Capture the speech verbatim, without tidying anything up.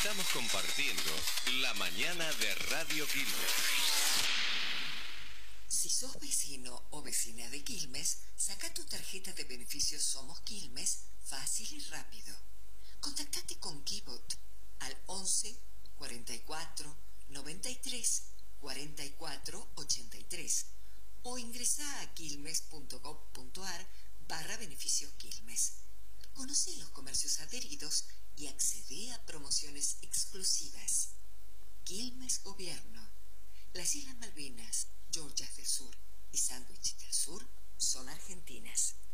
Estamos compartiendo la mañana de Radio Quilmes. Si sos vecino o vecina de Quilmes, saca tu tarjeta de beneficios Somos Quilmes fácil y rápido. Contactate con Kibot al once, cuarenta y cuatro, noventa y tres, cuarenta y cuatro, ochenta y tres o ingresa a quilmes.gov.ar barra beneficios Quilmes. Conoce los comercios adheridos y accede a promociones exclusivas. Quilmes Gobierno. Las Islas Malvinas, Georgias del Sur y Sándwich del Sur son argentinas.